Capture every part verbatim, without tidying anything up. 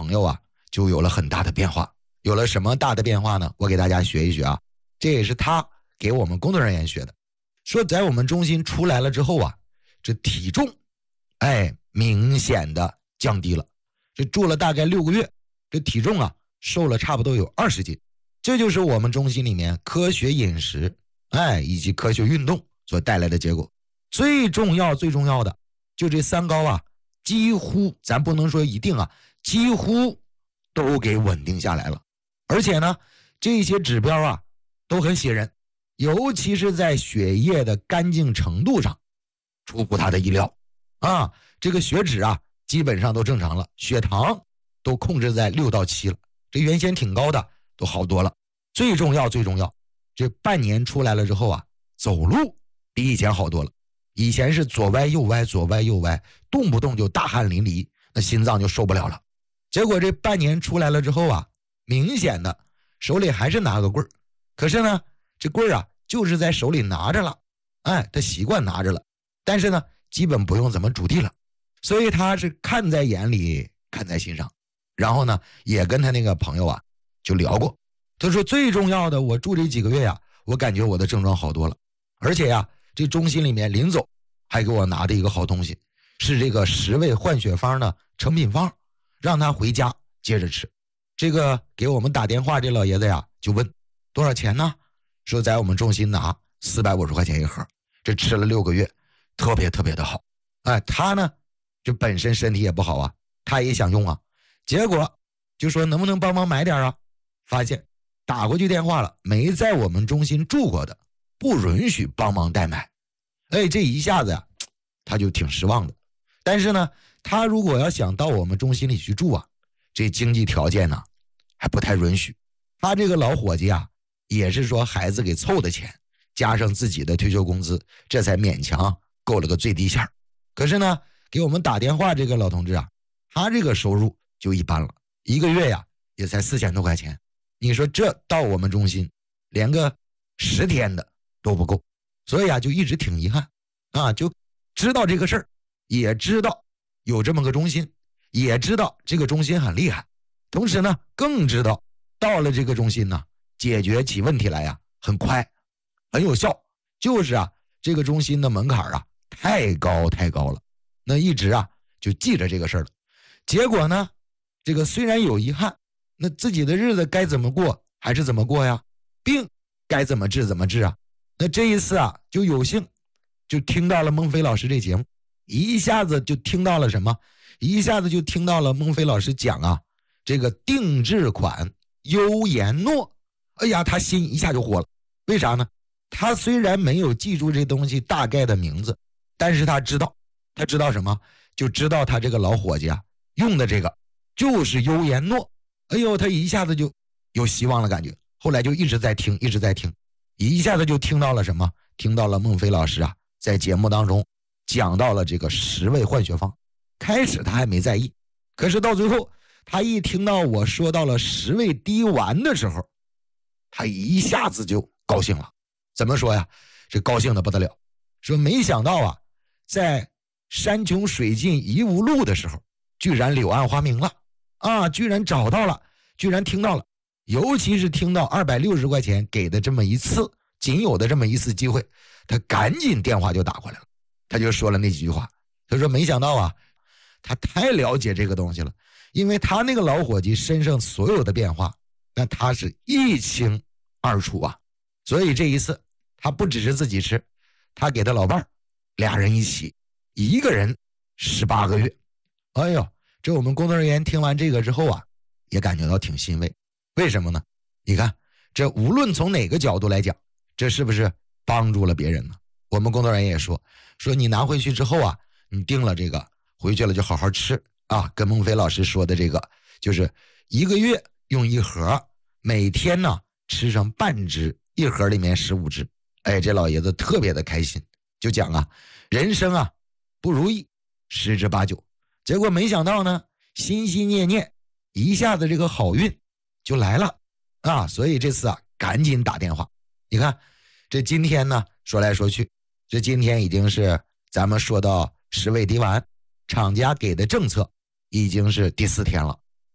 朋友啊就有了很大的变化。有了什么大的变化呢？我给大家学一学啊，这也是他给我们工作人员学的。说在我们中心出来了之后啊，这体重哎明显的降低了。这住了大概六个月，这体重啊瘦了差不多有二十斤。这就是我们中心里面科学饮食哎以及科学运动所带来的结果。最重要最重要的就这三高啊，几乎咱不能说一定啊，几乎都给稳定下来了。而且呢这些指标啊都很喜人，尤其是在血液的干净程度上出乎他的意料啊，这个血脂啊基本上都正常了，血糖都控制在六到七了，这原先挺高的都好多了。最重要最重要，这半年出来了之后啊，走路比以前好多了。以前是左歪右歪左歪右歪，动不动就大汗淋漓，那心脏就受不了了。结果这半年出来了之后啊，明显的手里还是拿个棍儿，可是呢这棍儿啊就是在手里拿着了，哎，他习惯拿着了，但是呢基本不用怎么拄地了。所以他是看在眼里看在心上。然后呢也跟他那个朋友啊就聊过，他说最重要的，我住这几个月呀，我感觉我的症状好多了。而且呀这中心里面临走还给我拿的一个好东西，是这个十味换血方的成品方，让他回家接着吃。这个给我们打电话这老爷子呀就问多少钱呢？说在我们中心拿四百五十块钱一盒，这吃了六个月特别特别的好。哎，他呢这本身身体也不好啊，他也想用啊，结果就说能不能帮忙买点啊？发现打过去电话了，没在我们中心住过的不允许帮忙代买。哎，这一下子呀他就挺失望的。但是呢他如果要想到我们中心里去住啊，这经济条件呢还不太允许。他这个老伙计啊也是说孩子给凑的钱加上自己的退休工资，这才勉强够了个最低线。可是呢给我们打电话这个老同志啊，他这个收入就一般了，一个月呀也才四千多块钱。你说这到我们中心连个十天的都不够。所以啊就一直挺遗憾啊，就知道这个事儿，也知道有这么个中心，也知道这个中心很厉害，同时呢更知道到了这个中心呢解决起问题来呀很快很有效。就是啊这个中心的门槛啊太高太高了，那一直啊就记着这个事儿了。结果呢这个虽然有遗憾，那自己的日子该怎么过还是怎么过呀，病该怎么治怎么治啊。那这一次啊就有幸就听到了孟非老师这节目，一下子就听到了什么，一下子就听到了孟非老师讲啊这个定制款优颜诺。哎呀他心一下就活了。为啥呢？他虽然没有记住这东西大概的名字，但是他知道他知道什么，就知道他这个老伙计啊用的这个就是优颜诺。哎呦他一下子就有希望了感觉。后来就一直在听一直在听，一下子就听到了什么，听到了孟非老师啊在节目当中讲到了这个十味换血方。开始他还没在意，可是到最后他一听到我说到了十味滴丸的时候，他一下子就高兴了。怎么说呀？这高兴的不得了。说没想到啊在山穷水尽疑无路的时候，居然柳暗花明了啊，居然找到了，居然听到了。尤其是听到二百六十块钱给的这么一次仅有的这么一次机会，他赶紧电话就打过来了。他就说了那几句话，他说没想到啊他太了解这个东西了，因为他那个老伙计身上所有的变化那他是一清二楚啊。所以这一次他不只是自己吃，他给他老伴儿俩人一起，一个人十八个月。哎呦这我们工作人员听完这个之后啊也感觉到挺欣慰。为什么呢？你看这无论从哪个角度来讲，这是不是帮助了别人呢？我们工作人员也说说你拿回去之后啊，你定了这个回去了就好好吃啊，跟孟非老师说的这个就是一个月用一盒，每天呢吃上半只，一盒里面十五只。哎，这老爷子特别的开心，就讲啊人生啊不如意十之八九。结果没想到呢心心念念一下子这个好运就来了啊！所以这次啊赶紧打电话。你看这今天呢说来说去，这今天已经是咱们说到十味滴丸厂家给的政策已经是第四天了。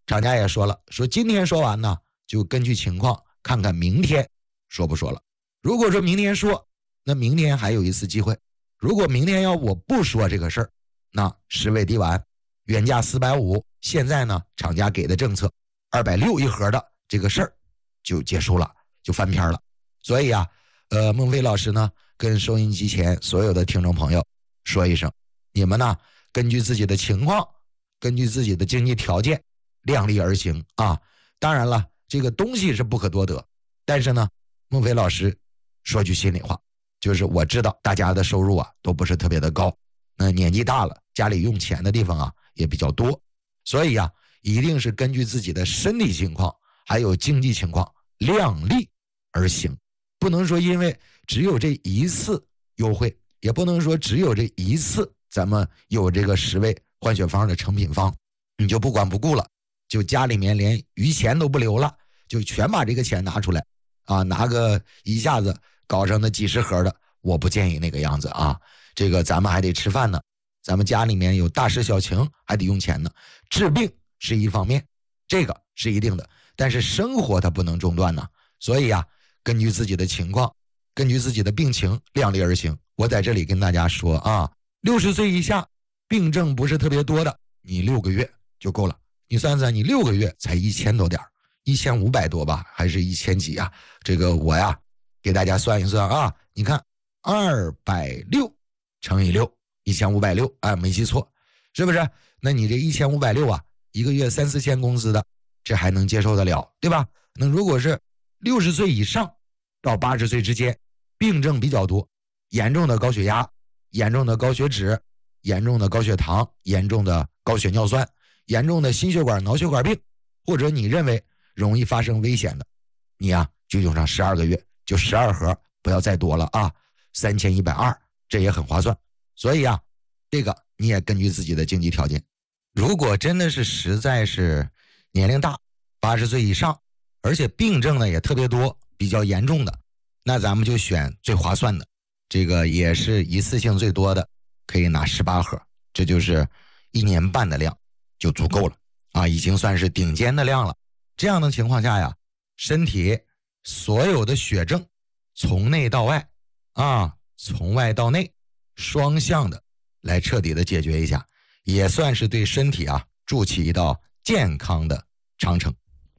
厂家也说了，说今天说完呢，就根据情况看看明天说不说了。如果说明天说，那明天还有一次机会。如果明天要我不说这个事儿，那十味地丸原价四百五十，现在呢厂家给的政策二百六十一盒的这个事儿就结束了，就翻篇了。所以啊，呃，孟非老师呢跟收音机前所有的听众朋友说一声，你们呢根据自己的情况，根据自己的经济条件量力而行啊。当然了，这个东西是不可多得，但是呢，孟非老师说句心里话，就是我知道大家的收入啊都不是特别的高，那年纪大了，家里用钱的地方啊也比较多，所以啊，一定是根据自己的身体情况还有经济情况量力而行，不能说因为只有这一次优惠，也不能说只有这一次咱们有这个十味换血方的成品方，你就不管不顾了，就家里面连余钱都不留了，就全把这个钱拿出来啊，拿个一下子搞成那几十盒的，我不建议那个样子啊。这个咱们还得吃饭呢，咱们家里面有大事小情，还得用钱呢。治病是一方面，这个是一定的，但是生活它不能中断呢。所以啊，根据自己的情况，根据自己的病情量力而行。我在这里跟大家说啊，六十岁以下病症不是特别多的，你六个月就够了。你算算，你六个月才一千多点，一千五百多吧，还是一千几啊？这个我呀，给大家算一算啊，你看二百六乘以六，一千五百六，哎，没记错，是不是？那你这一千五百六啊，一个月三四千工资的，这还能接受得了，对吧？那如果是六十岁以上到八十岁之间，病症比较多，严重的高血压，严重的高血脂，严重的高血糖，严重的高血尿酸，严重的心血管脑血管病，或者你认为容易发生危险的，你啊就用上十二个月，就十二盒，不要再多了啊，三千一百二，这也很划算。所以啊，这个你也根据自己的经济条件，如果真的是实在是年龄大，八十岁以上，而且病症呢也特别多，比较严重的，那咱们就选最划算的，这个也是一次性最多的，可以拿十八盒，这就是一年半的量就足够了啊，已经算是顶尖的量了。这样的情况下呀，身体所有的血症从内到外啊，从外到内，双向的来彻底的解决一下，也算是对身体啊筑起一道健康的长城。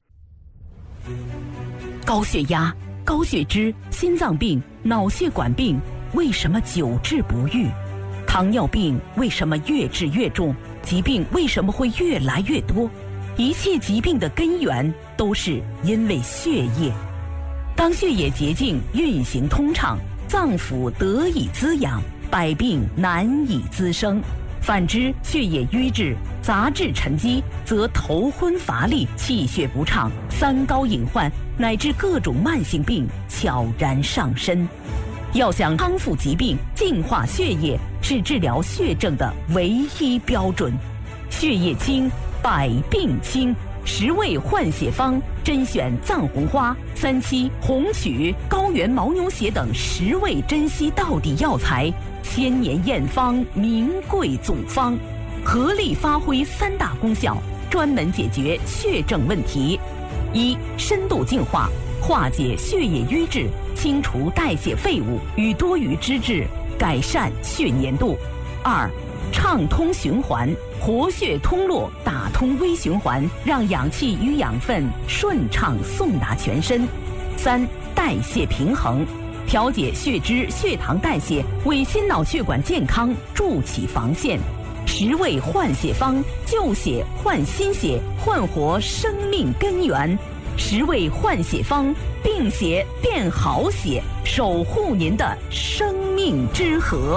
高血压、高血脂、心脏病、脑血管病为什么久治不愈？糖尿病为什么越治越重？疾病为什么会越来越多？一切疾病的根源都是因为血液。当血液洁净运行通畅，脏腑得以滋养，百病难以滋生。反之，血液瘀滞、杂质沉积，则头昏乏力、气血不畅、三高隐患乃至各种慢性病悄然上身。要想康复疾病、净化血液，是治疗血症的唯一标准。血液清，百病清。十味换血方甄选藏红花、三七、红曲、高原牦牛血等十味珍稀道地药材，千年验方，名贵总方，合力发挥三大功效，专门解决血症问题：一、深度净化，化解血液瘀滞，清除代谢废物与多余脂质，改善血粘度；二、畅通循环，活血通络，打通微循环，让氧气与养分顺畅送达全身；三、代谢平衡，调节血脂、血糖代谢，为心脑血管健康筑起防线。十味换血方，旧血换新血，焕活生命根源。十味换血方，病血变好血，守护您的生命之河。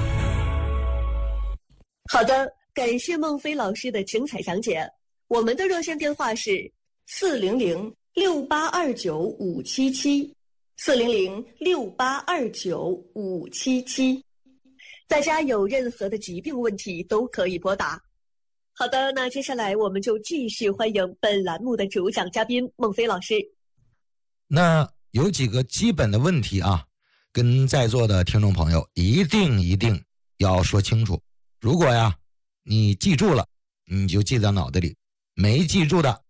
好的，感谢孟非老师的精彩讲解。我们的热线电话是四零零六八二九五七七，四零零六八二九五七七。大家有任何的疾病问题都可以拨打。好的，那接下来我们就继续欢迎本栏目的主讲嘉宾孟非老师。 那有几个基本的问题啊，跟在座的听众朋友一定一定要说清楚。如果呀你记住了，你就记在脑袋里；没记住的，